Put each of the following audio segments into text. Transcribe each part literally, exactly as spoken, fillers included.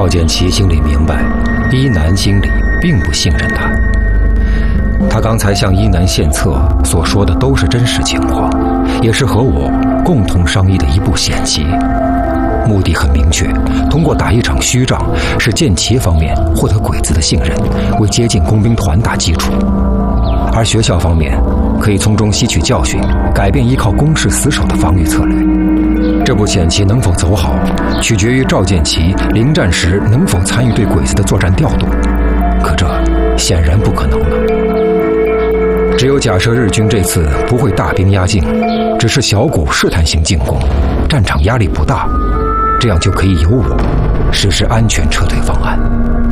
赵建奇心里明白，伊南心里并不信任他。他刚才向伊南献策所说的都是真实情况，也是和我共同商议的一步险棋。目的很明确，通过打一场虚仗，使建奇方面获得鬼子的信任，为接近工兵团打基础；而学校方面可以从中吸取教训，改变依靠攻势死守的防御策略。这步险棋能否走好，取决于赵建奇临战时能否参与对鬼子的作战调度，可这显然不可能了。只有假设日军这次不会大兵压境，只是小股试探性进攻，战场压力不大，这样就可以由我实施安全撤退方案。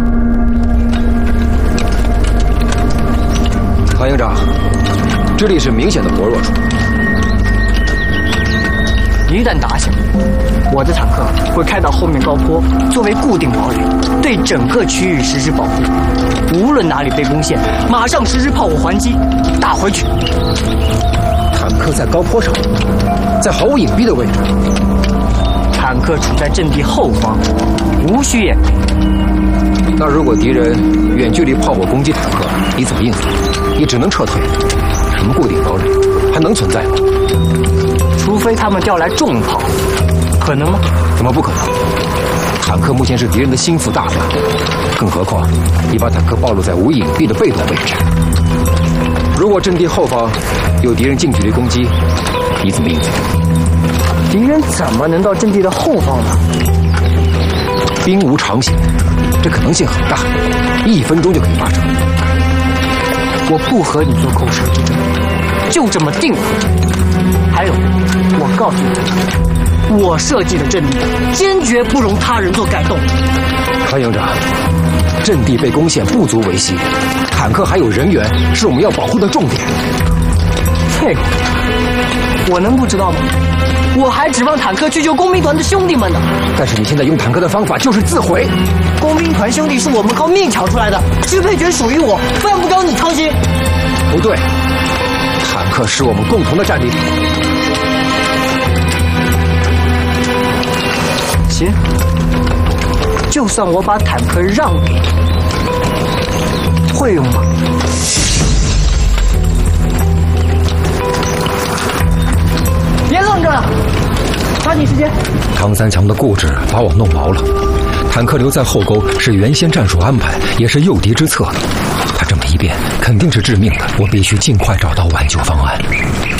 韩营长，这里是明显的薄弱处， 一旦打响，我的坦克会开到后面高坡，作为固定堡垒，对整个区域实施保护。无论哪里被攻陷，马上实施炮火还击，打回去。 坦克在高坡上，在毫无隐蔽的位置。 坦克处在阵地后方，无需掩蔽。 那如果敌人远距离炮火攻击坦克，你怎么应付？你只能撤退。什么固定堡垒还能存在吗？ 除非他们调来重炮，可能吗？ 怎么不可能？坦克目前是敌人的心腹大患，更何况你把坦克暴露在无隐蔽的被动位置。如果阵地后方有敌人近距离攻击，你怎么应付？ 敌人怎么能到阵地的后方呢？ 兵无常形，这可能性很大，一分钟就可以发生。 我不和你做口舌之争，就这么定了。还有，我告诉你，我设计的阵地坚决不容他人做改动。 韩营长，阵地被攻陷不足为惜，坦克还有人员是我们要保护的重点。 这个我能不知道吗？我还指望坦克去救工兵团的兄弟们呢。 但是你现在用坦克的方法就是自毁。 工兵团兄弟是我们靠命抢出来的，支配权属于我，犯不着你操心。 不对，坦克是我们共同的战利品。 行，就算我把坦克让给你，会用吗？别愣着了，抓紧时间。 唐三强的固执把我弄毛了。坦克留在后沟是原先战术安排，也是诱敌之策。他这么一变，肯定是致命的。我必须尽快找到挽救方案。